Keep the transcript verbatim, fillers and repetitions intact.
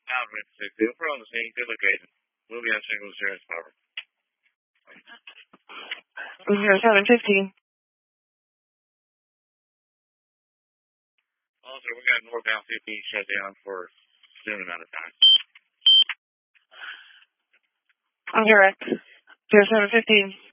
Alright, six, we're on the scene, good location. We'll be on single insurance cover. zero seven fifteen. Also, we got northbound fifteen shut down for a soon amount of time. I'm direct. zero seven fifteen.